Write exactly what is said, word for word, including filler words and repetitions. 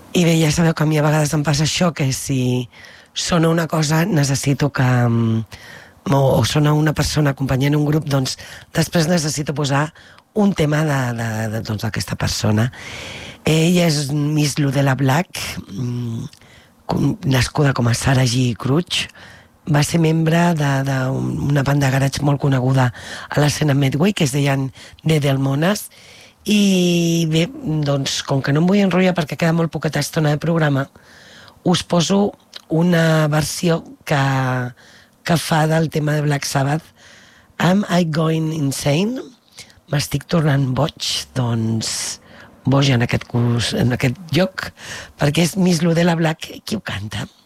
I bé, ja sabeu que a mi a vegades em passa això, que si sona una cosa necessito que... o, o sona una persona acompanyant un grup, doncs després necessito posar un tema de, de, de, doncs, d'aquesta persona. Ella és Miss Ludella Black, nascuda com a Sarah G. Crouch. Va ser membre d'una banda de garage molt coneguda a l'escena Medway, que es deien The Delmonas. I bé, doncs, com que no em vull enrotllar perquè queda molt poqueta estona de programa, us poso una versió que, que fa del tema de Black Sabbath, Am I Going Insane? M'estic tornant boig? Doncs boig en aquest, curs, en aquest lloc, perquè és Miss Ludella Black qui ho canta.